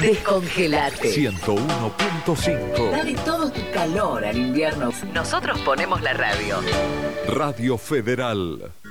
Descongelate. 101.5. Dale todo tu calor al invierno. Nosotros ponemos la radio. Radio Federal.